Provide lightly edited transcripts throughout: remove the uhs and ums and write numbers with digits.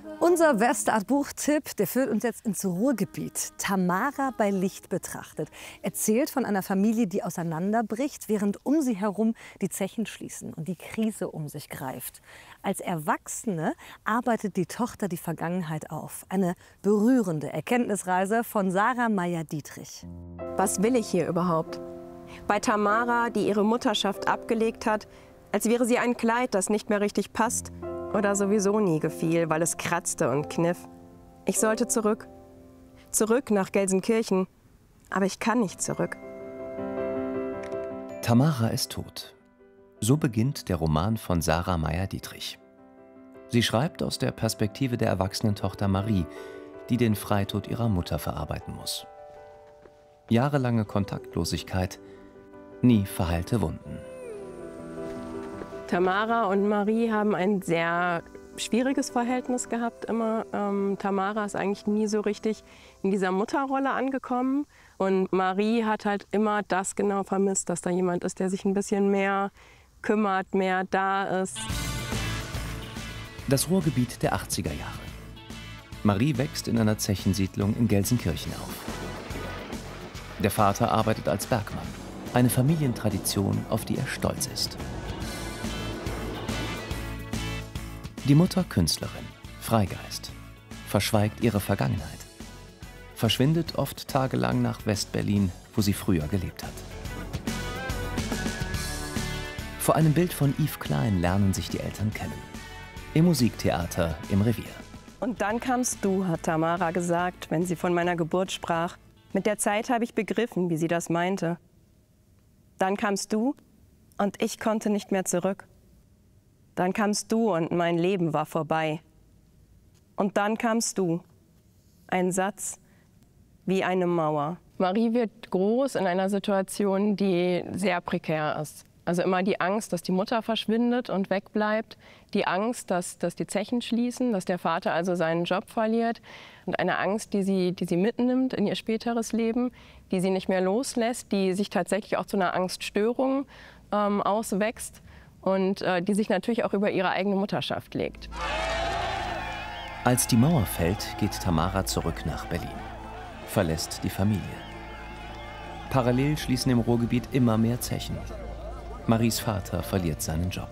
Unser Westart-Buchtipp, der führt uns jetzt ins Ruhrgebiet. Tamara bei Licht betrachtet. Erzählt von einer Familie, die auseinanderbricht, während um sie herum die Zechen schließen und die Krise um sich greift. Als Erwachsene arbeitet die Tochter die Vergangenheit auf. Eine berührende Erkenntnisreise von Sarah Meyer-Dietrich. Was will ich hier überhaupt? Bei Tamara, die ihre Mutterschaft abgelegt hat, als wäre sie ein Kleid, das nicht mehr richtig passt oder sowieso nie gefiel, weil es kratzte und kniff. Ich sollte zurück. Zurück nach Gelsenkirchen. Aber ich kann nicht zurück. Tamara ist tot. So beginnt der Roman von Sarah Meyer-Dietrich. Sie schreibt aus der Perspektive der erwachsenen Tochter Marie, die den Freitod ihrer Mutter verarbeiten muss. Jahrelange Kontaktlosigkeit, nie verheilte Wunden. Tamara und Marie haben ein sehr schwieriges Verhältnis gehabt immer. Tamara ist eigentlich nie so richtig in dieser Mutterrolle angekommen. Und Marie hat halt immer das genau vermisst, dass da jemand ist, der sich ein bisschen mehr kümmert, mehr da ist. Das Ruhrgebiet der 80er Jahre. Marie wächst in einer Zechensiedlung in Gelsenkirchen auf. Der Vater arbeitet als Bergmann, eine Familientradition, auf die er stolz ist. Die Mutter Künstlerin, Freigeist, verschweigt ihre Vergangenheit, verschwindet oft tagelang nach West-Berlin, wo sie früher gelebt hat. Vor einem Bild von Yves Klein lernen sich die Eltern kennen. Im Musiktheater im Revier. Und dann kamst du, hat Tamara gesagt, wenn sie von meiner Geburt sprach. Mit der Zeit habe ich begriffen, wie sie das meinte. Dann kamst du und ich konnte nicht mehr zurück. Dann kamst du und mein Leben war vorbei. Und dann kamst du. Ein Satz wie eine Mauer. Marie wird groß in einer Situation, die sehr prekär ist. Also immer die Angst, dass die Mutter verschwindet und wegbleibt. Die Angst, dass die Zechen schließen, dass der Vater also seinen Job verliert. Und eine Angst, die sie mitnimmt in ihr späteres Leben, die sie nicht mehr loslässt, die sich tatsächlich auch zu einer Angststörung auswächst. Und die sich natürlich auch über ihre eigene Mutterschaft legt. Als die Mauer fällt, geht Tamara zurück nach Berlin, verlässt die Familie. Parallel schließen im Ruhrgebiet immer mehr Zechen. Maries Vater verliert seinen Job.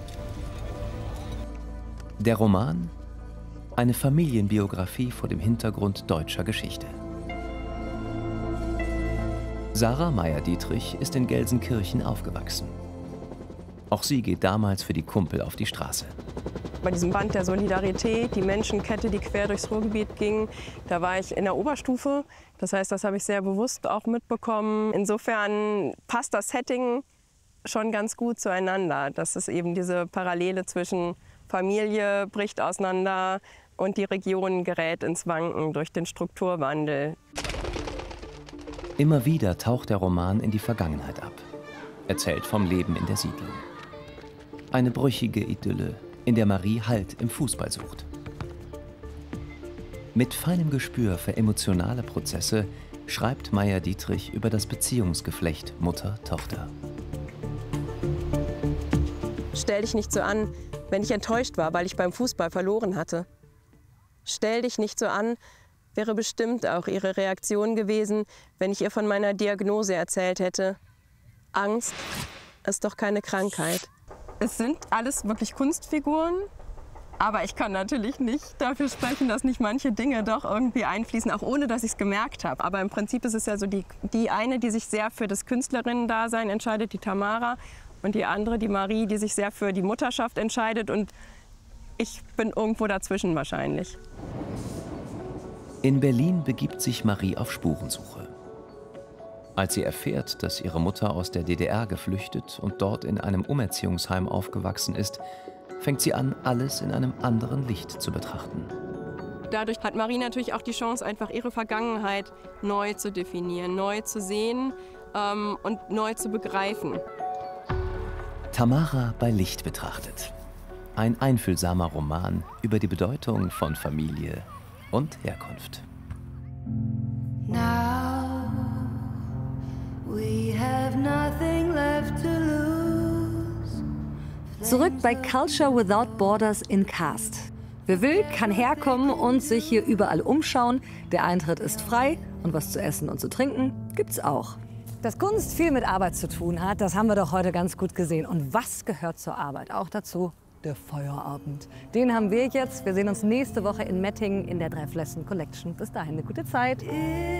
Der Roman? Eine Familienbiografie vor dem Hintergrund deutscher Geschichte. Sarah Meyer-Dietrich ist in Gelsenkirchen aufgewachsen. Auch sie geht damals für die Kumpel auf die Straße. Bei diesem Band der Solidarität, die Menschenkette, die quer durchs Ruhrgebiet ging, da war ich in der Oberstufe. Das heißt, das habe ich sehr bewusst auch mitbekommen. Insofern passt das Setting schon ganz gut zueinander. Das ist eben diese Parallele zwischen Familie bricht auseinander und die Region gerät ins Wanken durch den Strukturwandel. Immer wieder taucht der Roman in die Vergangenheit ab, erzählt vom Leben in der Siedlung. Eine brüchige Idylle, in der Marie Halt im Fußball sucht. Mit feinem Gespür für emotionale Prozesse schreibt Meyer-Dietrich über das Beziehungsgeflecht Mutter-Tochter. Stell dich nicht so an, wenn ich enttäuscht war, weil ich beim Fußball verloren hatte. Stell dich nicht so an, wäre bestimmt auch ihre Reaktion gewesen, wenn ich ihr von meiner Diagnose erzählt hätte. Angst ist doch keine Krankheit. Es sind alles wirklich Kunstfiguren, aber ich kann natürlich nicht dafür sprechen, dass nicht manche Dinge doch irgendwie einfließen, auch ohne, dass ich es gemerkt habe. Aber im Prinzip ist es ja so die eine, die sich sehr für das Künstlerinnen-Dasein entscheidet, die Tamara, und die andere, die Marie, die sich sehr für die Mutterschaft entscheidet. Und ich bin irgendwo dazwischen wahrscheinlich. In Berlin begibt sich Marie auf Spurensuche. Als sie erfährt, dass ihre Mutter aus der DDR geflüchtet und dort in einem Umerziehungsheim aufgewachsen ist, fängt sie an, alles in einem anderen Licht zu betrachten. Dadurch hat Marie natürlich auch die Chance, einfach ihre Vergangenheit neu zu definieren, neu zu sehen und neu zu begreifen. Tamara bei Licht betrachtet. Ein einfühlsamer Roman über die Bedeutung von Familie und Herkunft. Now we have nothing left to lose. Zurück bei Culture Without Borders in Cast. Wer will, kann herkommen und sich hier überall umschauen. Der Eintritt ist frei und was zu essen und zu trinken gibt's auch. Dass Kunst viel mit Arbeit zu tun hat, das haben wir doch heute ganz gut gesehen. Und was gehört zur Arbeit? Auch dazu der Feierabend. Den haben wir jetzt. Wir sehen uns nächste Woche in Mettingen in der Drei Flessen Collection. Bis dahin eine gute Zeit.